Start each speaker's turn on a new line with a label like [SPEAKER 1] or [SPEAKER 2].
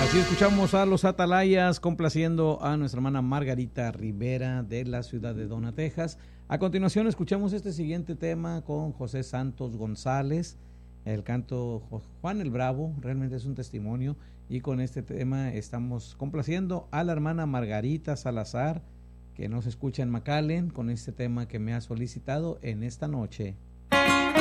[SPEAKER 1] Así escuchamos a los Atalayas complaciendo a nuestra hermana Margarita Rivera de la ciudad de Dona, Texas. A continuación escuchamos este siguiente tema con José Santos González, el canto Juan el Bravo, realmente es un testimonio, y con este tema estamos complaciendo a la hermana Margarita Salazar, que nos escucha en McAllen, con este tema que me ha solicitado en esta noche.